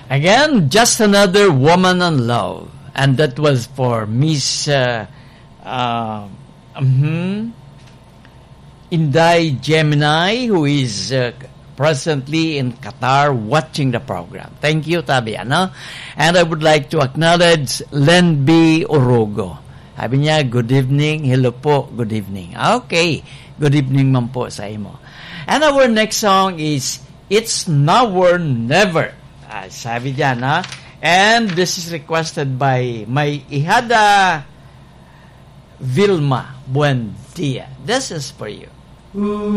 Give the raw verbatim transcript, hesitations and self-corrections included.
Again, Just Another Woman in Love. And that was for Miss uh, uh, um, Inday Gemini, who is uh, presently in Qatar watching the program. Thank you, Tabi. Ano? And I would like to acknowledge Len B. Orogo. Sabi niya, good evening. Hello po, good evening. Okay, good evening man po sa imo. And our next song is It's Now or Never. Ah, sabi diyan, ha? And this is requested by my ihada Vilma Buendia. This is for you.